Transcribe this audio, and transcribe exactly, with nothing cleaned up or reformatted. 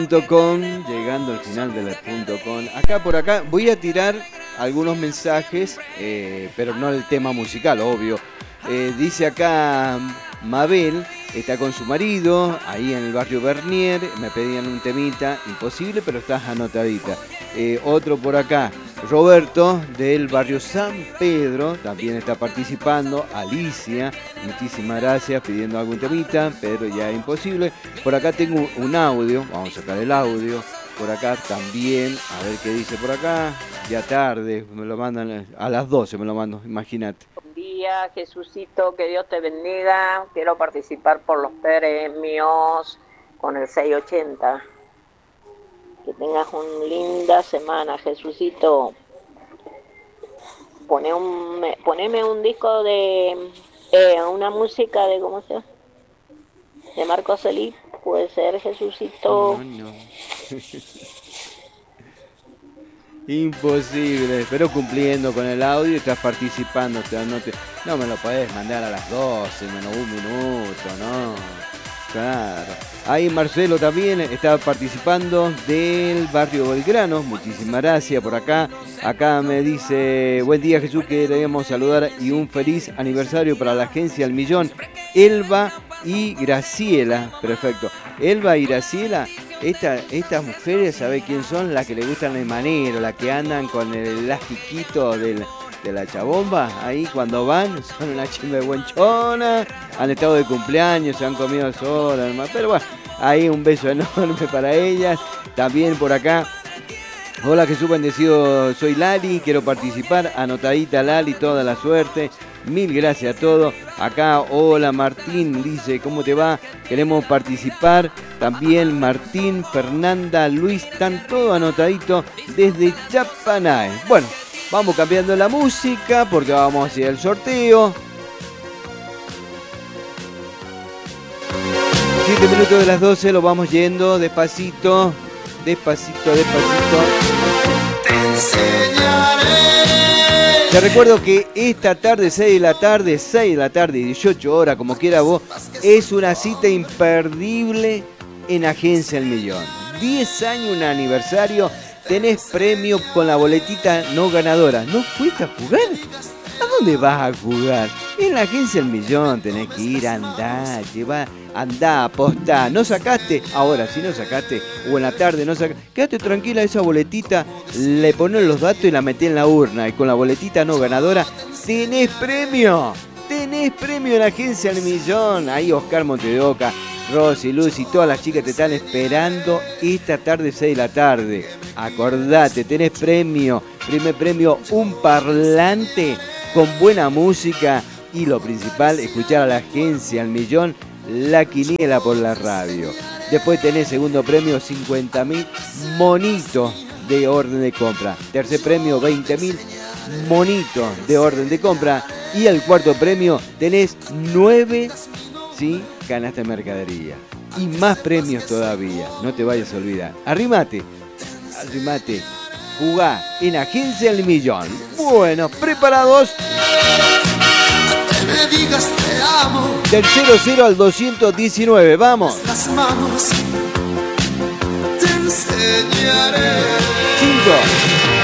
Com, llegando al final de la punto com. Acá por acá voy a tirar algunos mensajes, eh, pero no el tema musical, obvio. Eh, dice acá Mabel, está con su marido, ahí en el barrio Bernier, me pedían un temita, imposible, pero estás anotadita. Eh, otro por acá, Roberto, del barrio San Pedro, también está participando. Alicia, muchísimas gracias, pidiendo algún temita, pero ya es imposible. Por acá tengo un audio, vamos a sacar el audio. Por acá también, a ver qué dice por acá. Ya tarde, me lo mandan a las doce, me lo mando, imagínate. Buen día, Jesucito, que Dios te bendiga. Quiero participar por los premios con el seiscientos ochenta. Que tengas una linda semana, Jesucito. Pone un, poneme un disco de eh, una música de, ¿cómo se llama? De Marco Solís, puede ser, Jesucito. No, no. Imposible, pero cumpliendo con el audio, estás participando. No, te, no me lo podés mandar a las doce, menos un minuto, no. Claro. Ahí Marcelo también está participando del barrio Belgrano. Muchísimas gracias por acá. Acá me dice, buen día Jesús, queremos saludar y un feliz aniversario para la agencia El Millón. Elba y Graciela, perfecto. Elba y Graciela, esta, estas mujeres, ¿sabe quién son? Las que le gustan el manero, las que andan con el elastiquito del... de la chabomba, ahí cuando van, son una chimba de buenchona, han estado de cumpleaños, se han comido solas, pero bueno, ahí un beso enorme para ellas. También por acá, hola Jesús bendecido, soy Lali, quiero participar, anotadita Lali, toda la suerte, mil gracias a todos. Acá, hola Martín, dice, ¿cómo te va? Queremos participar. También Martín, Fernanda, Luis, están todos anotaditos desde Chapanae. Bueno, vamos cambiando la música porque vamos a hacer el sorteo. siete minutos de las doce, lo vamos yendo despacito, despacito, despacito. Te enseñaré. Te recuerdo que esta tarde, seis de la tarde, seis de la tarde, dieciocho horas, como quiera vos, es una cita imperdible en Agencia El Millón. diez años, un aniversario. Tenés premio con la boletita no ganadora. ¿No fuiste a jugar? ¿A dónde vas a jugar? En la Agencia El Millón tenés que ir, andá, llevar, andá, apostá. ¿No sacaste? Ahora, si no sacaste, o en la tarde no sacaste, quédate tranquila, esa boletita, le pones los datos y la metés en la urna. Y con la boletita no ganadora, tenés premio. Tenés premio en la Agencia El Millón. Ahí Oscar Montedoca, Rosy, Lucy, todas las chicas te están esperando esta tarde, seis de la tarde. Acordate, tenés premio. Primer premio, un parlante con buena música. Y lo principal, escuchar a la Agencia El Millón, la quiniela por la radio. Después tenés segundo premio, cincuenta mil monitos de orden de compra. Tercer premio, veinte mil monitos de orden de compra. Y el cuarto premio, tenés nueve, ¿sí?, canastas de mercadería. Y más premios todavía, no te vayas a olvidar. Arrímate, arrímate, jugá en Agencia El Millón. Bueno, ¿preparados? Que me digas te amo. Del cero cero al doscientos diecinueve, vamos. Las manos te enseñaré. cinco,